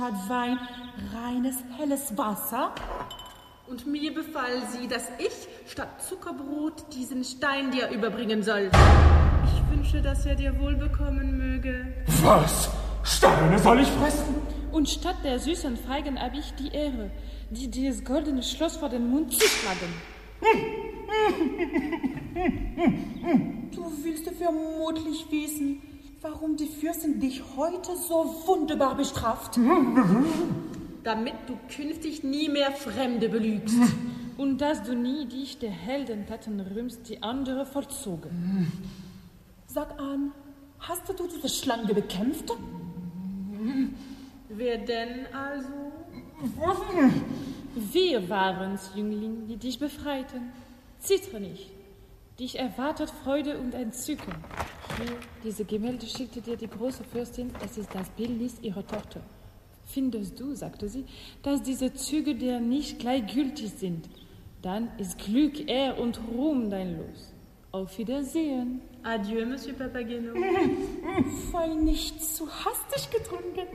Wein, reines, helles Wasser. Und mir befahl sie, dass ich statt Zuckerbrot diesen Stein dir überbringen soll. Ich wünsche, dass er dir wohl bekommen möge. Was? Steine soll ich fressen? Und statt der süßen Feigen habe ich die Ehre, dir das goldene Schloss vor den Mund zu schlagen. Du willst vermutlich wissen, warum die Fürstin dich heute so wunderbar bestraft. Damit du künftig nie mehr Fremde belügst. Und dass du nie dich der Heldentaten rühmst, die andere vollzogen. Sag an, hast du diese Schlange bekämpft? Wer denn also? Wir waren's, Jüngling, die dich befreiten. Zittere nicht. Dich erwartet Freude und Entzücken. Hier, diese Gemälde schickte dir die große Fürstin, es ist das Bildnis ihrer Tochter. Findest du, sagte sie, dass diese Züge dir nicht gleichgültig sind, dann ist Glück, Ehr und Ruhm dein Los. Auf Wiedersehen. Adieu, Monsieur Papageno. Weil nicht zu hastig getrunken.